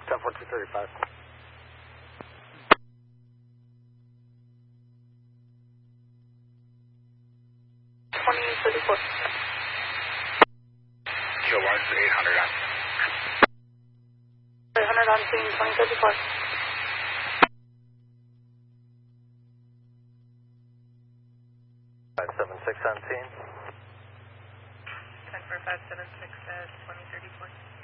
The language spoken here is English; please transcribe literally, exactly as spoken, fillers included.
ten four two thirty-five. twenty thirty-four. Kill one for eight hundred on. eight hundred on scene, twenty thirty-four. five seven six on scene. ten four five seven six at twenty thirty-four.